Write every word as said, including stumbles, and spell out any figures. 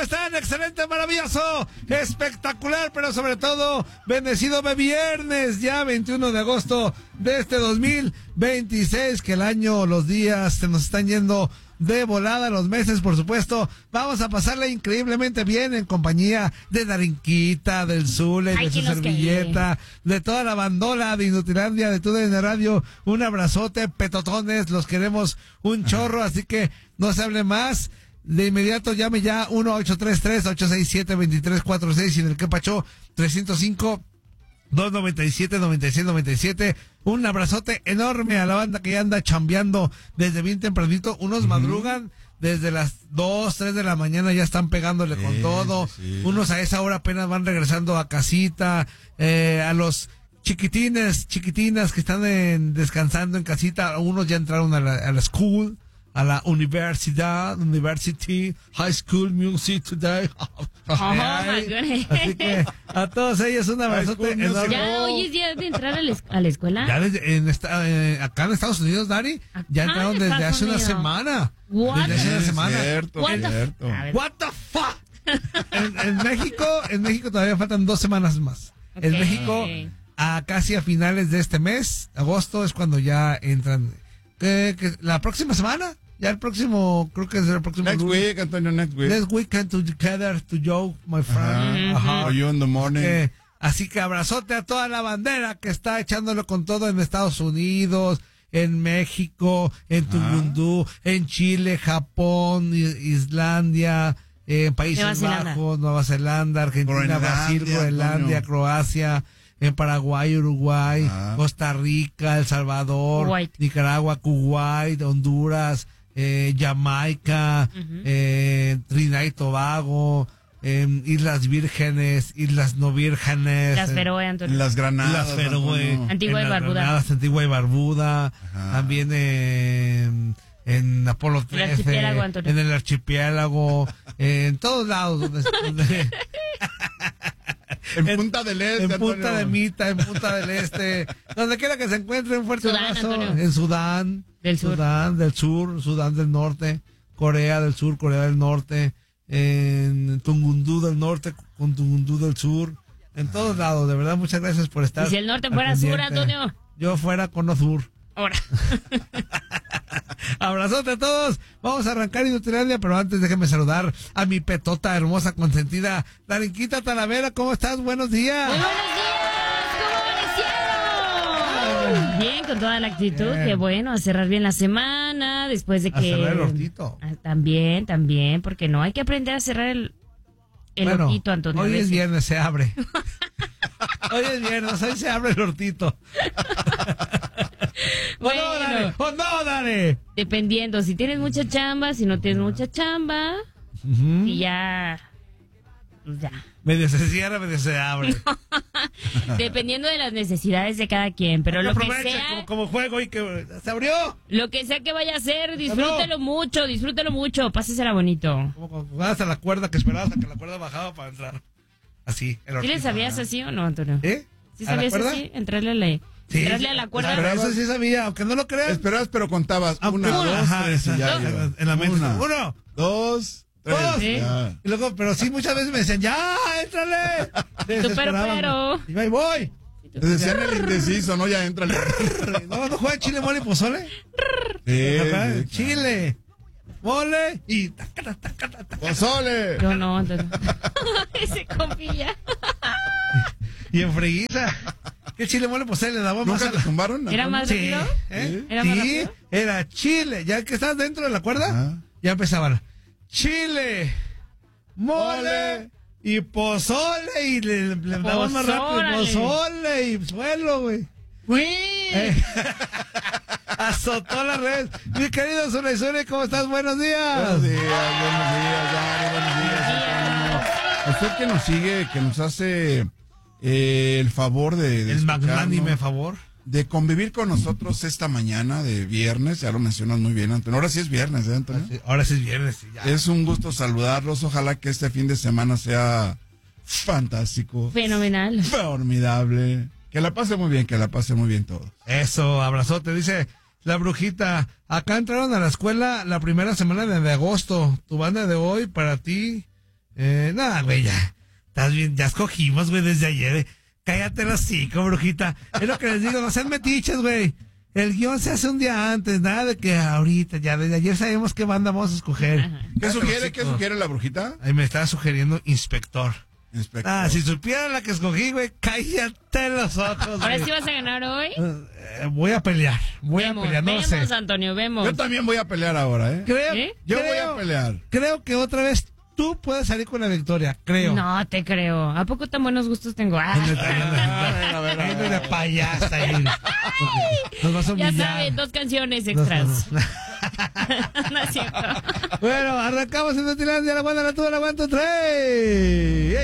están? Excelente, maravilloso, espectacular, pero sobre todo, bendecido de viernes, ya veintiuno de agosto de este dos mil veintiséis, que el año, los días se nos están yendo de volada, los meses, por supuesto. Vamos a pasarla increíblemente bien en compañía de Darinquita, del Zule, de su servilleta, de toda la bandola de Inutilandia, de T U D N Radio. Un abrazote, petotones, los queremos un chorro, así que no se hable más. De inmediato llame ya uno ocho tres tres, ocho seis siete, dos tres cuatro seis y en el que pachó tres cero cinco, dos noventa y siete, noventa y seis noventa y siete. Un abrazote enorme a la banda que ya anda chambeando desde bien tempranito. Unos uh-huh. madrugan desde las dos, tres de la mañana, ya están pegándole sí, con todo. Sí. Unos a esa hora apenas van regresando a casita. Eh, a los chiquitines, chiquitinas que están en, descansando en casita, unos ya entraron a la, a la school, a la universidad, University, High School Music Today. Oh, my goodness. Así que a todos ellos un abrazote enorme. ¿Ya hoy es día de entrar a la, a la escuela? Ya desde, en esta, eh, acá en Estados Unidos, Dari, acá ya entraron desde Estados hace Unidos. una semana. What? Desde hace una semana. Cierto, What, cierto. the, What the fuck? en, en México, en México todavía faltan dos semanas más. Okay. En México, a casi a finales de este mes, agosto, es cuando ya entran. ¿Qué, qué, la próxima semana? Ya el próximo, creo que es el próximo Next lunes. week, Antonio, next week. Next weekend together to Joe, my friend. Ajá. Ajá. Are you in the morning? Eh, así que abrazote a toda la bandera que está echándolo con todo en Estados Unidos, en México, en Tungundú, en Chile, Japón, I- Islandia, eh, Países Nueva Zelanda. Bajos, Nueva Zelanda, Argentina, Groenlandia, Brasil, Groenlandia, Antonio. Croacia, en Paraguay, Uruguay, Ah. Costa Rica, El Salvador, Kuwait. Nicaragua, Kuwait, Honduras, eh, Jamaica, Ujú. eh, Trinidad y Tobago, eh, Islas Vírgenes, Islas No Vírgenes, Las eh, Feroe, En Antonio. las Granadas. Las Feroe, Antonio. Antigua en y las Barbuda. Granadas, Antigua y Barbuda, Ajá. también eh, en Apolo El trece, archipiélago, Antonio. en el archipiélago, eh, en todos lados donde, donde En, En- Punta del Este, en Antonio. Punta de Mita, en Punta del Este, donde quiera que se encuentre, un fuerte Sudán, abrazo. Antonio. En Sudán, Del sur. Sudán del Sur, Sudán del Norte, Corea del Sur, Corea del Norte, en Tungundú del Norte, con Tungundú del Sur, en todos lados, de verdad, muchas gracias por estar. ¿Y si el norte al fuera sur, pendiente. Antonio? Yo fuera Cono Sur. Ahora. Abrazote a todos. Vamos a arrancar Inutilandia, pero antes déjenme saludar a mi petota hermosa, consentida, Darinquita Talavera. ¿Cómo estás? Buenos días. Muy buenos días, ¿cómo amanecieron? Bien, con toda la actitud, Bien. que bueno, a cerrar bien la semana, después de A que... cerrar el hortito. Ah, También, también, porque no, hay que aprender a cerrar el, el Bueno, hortito, Antonio. a hoy es veces. viernes, se abre. Hoy es viernes, hoy se abre el hortito. Bueno, ¡Oh, no, dale! ¡Oh, no, dale! dependiendo, si tienes mucha chamba, si no tienes mucha chamba, Ujú. y ya... pues ya. Medio se cierra, medio se abre. Dependiendo de las necesidades de cada quien, pero lo que Aprovecha sea... como, como juego y que se abrió. Lo que sea que vaya a hacer, disfrútelo mucho, disfrútelo mucho, pásesela bonito. Como cuando jugabas a la cuerda, que esperabas a que la cuerda bajaba para entrar. Así, el ¿Sí hortito. le sabías así o no, Antonio? ¿Eh? ¿Sí ¿A la sabías cuerda? así? Entrarle a la, Sí, entrarle sí, a la cuerda. Pero eso sí sabía, aunque no lo crean. Esperabas, pero contabas. Ah, Una, una, dos, ajá, tres, y esa- ya. en iba. la- en la mente. Una, Uno, dos, tres. dos. Sí. Ya. Y luego, pero sí, muchas veces me decían, ¡ya, éntrale! Se pero, desesperaban. pero. Y ahí voy. Te decían el indeciso, ¿no? Ya entra el... No, no juega chile, mole y pozole. Sí, Ajá, sí, chile, mole y tacata, tacata, tacata. ¡Pozole! Yo no, Antonio. Ese compilla. Y en freguiza. ¿Qué chile, mole, pozole le daba más? ¿Nunca a te la- tumbaron? Era más Sí, rápido. ¿eh? ¿Era más Sí, rápido? era chile. Ya que estás dentro de la cuerda, Ajá. ya empezaban. Chile, mole Mole. y pozole. Y le, le daban más rápido. Pozórale. Pozole y suelo, güey. Eh, azotó la red. Mi querido Zule Zule, ¿cómo estás? Buenos días. Buenos días, buenos días, Dari, buenos días. Antonio. A usted que nos sigue, que nos hace eh, el favor de, de El escucharnos, magnánime favor. de convivir con nosotros esta mañana de viernes, ya lo mencionas muy bien, Antonio. Ahora sí es viernes, ¿eh, Antonio? Sí, ahora sí es viernes. Sí, ya. Es un gusto saludarlos. Ojalá que este fin de semana sea fantástico, Fenomenal. formidable. Que la pase muy bien, que la pase muy bien todos. Eso, abrazote, dice la brujita. Acá entraron a la escuela la primera semana de, de agosto. Tu banda de hoy para ti Eh, nada, güey, ya. Estás bien, ya escogimos, güey, desde ayer. eh. Cállate los hocico, brujita. Es lo que les digo, no sean metiches, güey. El guión se hace un día antes, nada de que ahorita, ya desde ayer sabemos qué banda vamos a escoger. Ajá. ¿Qué Cállate sugiere? los ¿Qué hocico. sugiere la brujita? Ahí me estaba sugiriendo Inspector. Inspector. Ah, si supiera la que escogí, güey, cállate los ojos, Ahora güey. sí vas a ganar hoy. Eh, voy a pelear, voy vemos, a pelear, no vemos, sé. Antonio, vemos. Yo también voy a pelear ahora, ¿eh? Creo, ¿Sí? Yo creo- voy a pelear. Creo que otra vez tú puedes salir con la victoria, creo. No te creo. ¿A poco tan buenos gustos tengo? Ah, Ay, A ver, a ver, a Ay, ver. de payasa ahí. Nos vas a ya humillar. sabes, dos canciones Nos- extras. nos- No es cierto. Bueno, arrancamos en Notilandia, la banda, la tuba, la aguanto, tres.